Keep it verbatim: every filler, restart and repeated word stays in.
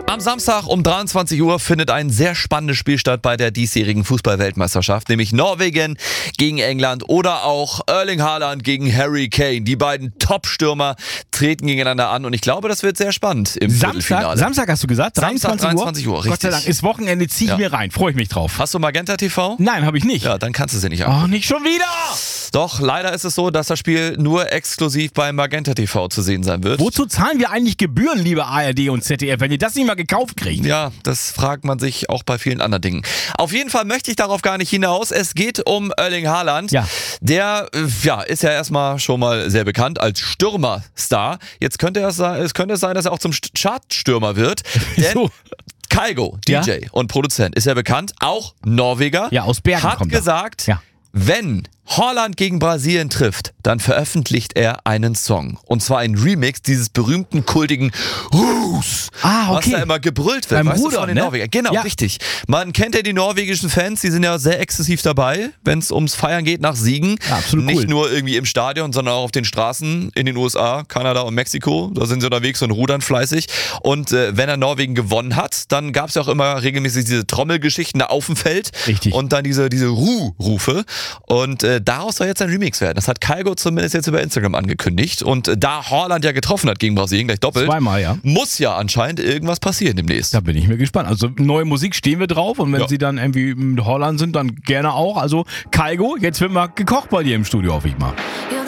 Am Samstag um dreiundzwanzig Uhr findet ein sehr spannendes Spiel statt bei der diesjährigen Fußball-Weltmeisterschaft, nämlich Norwegen gegen England oder auch Erling Haaland gegen Harry Kane. Die beiden Top-Stürmer treten gegeneinander an und ich glaube, das wird sehr spannend im Samstag, Viertelfinale. Samstag hast du gesagt? Samstag, dreiundzwanzig Uhr, richtig. Gott sei Dank, ist Wochenende, zieh ich Ja. mir rein. Freue ich mich drauf. Hast du Magenta T V? Nein, habe ich nicht. Ja, dann kannst du sie nicht haben. Oh, nicht schon wieder! Doch, leider ist es so, dass das Spiel nur exklusiv bei Magenta T V zu sehen sein wird. Wozu zahlen wir eigentlich Gebühren, liebe A R D und Z D F, wenn ihr das nicht mal gekauft kriegt? Ja, das fragt man sich auch bei vielen anderen Dingen. Auf jeden Fall möchte ich darauf gar nicht hinaus. Es geht um Erling Haaland. Ja. Der äh, ja, ist ja erstmal schon mal sehr bekannt als Stürmerstar. Jetzt könnte es, es könnte es sein, dass er auch zum Chartstürmer wird. Denn So. Kygo, D J Ja? und Produzent, ist ja bekannt, auch Norweger. Ja, aus Bergen hat kommt er. gesagt, Ja. wenn Haaland gegen Brasilien trifft, dann veröffentlicht er einen Song. Und zwar ein Remix dieses berühmten, kultigen Hus, Ah, okay. was da immer gebrüllt wird. Beim weißt Rudern, du, von den ne? Norwegern. Genau, Ja. richtig. Man kennt ja die norwegischen Fans, die sind ja sehr exzessiv dabei, wenn es ums Feiern geht nach Siegen. Ja, absolut Nicht cool. nur irgendwie im Stadion, sondern auch auf den Straßen in den U S A, Kanada und Mexiko. Da sind sie unterwegs und rudern fleißig. Und äh, wenn er Norwegen gewonnen hat, dann gab es ja auch immer regelmäßig diese Trommelgeschichten da auf dem Feld. Richtig. Und dann diese, diese Ruh-Rufe. Und äh, daraus soll jetzt ein Remix werden. Das hat Kygo zumindest jetzt über Instagram angekündigt. Und äh, da Haaland ja getroffen hat gegen Brasilien, gleich doppelt, Zweimal, ja. muss ja anscheinend irgendwas passieren demnächst. Da bin ich mir gespannt. Also neue Musik stehen wir drauf und wenn Ja. sie dann irgendwie mit Holland sind, dann gerne auch. Also Kygo, jetzt wird mal gekocht bei dir im Studio, hoffe ich mal. You're